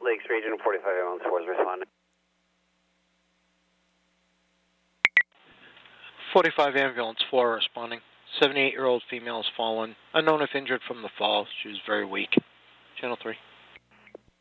Lakes Region 45 ambulance 4 is responding. 45 ambulance 4 responding. 78-year-old female has fallen. Unknown if injured from the fall. She was very weak. Channel 3.